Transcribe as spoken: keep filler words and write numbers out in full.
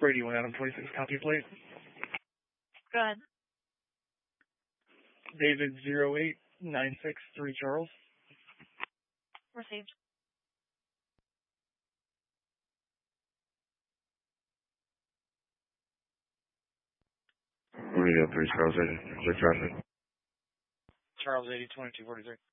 Brady one Adam twenty-six, copy plate. Go ahead. David zero eight nine six three Charles. Received. Radio three Charles eighty, check traffic. Charles eighty, twenty-two forty-three.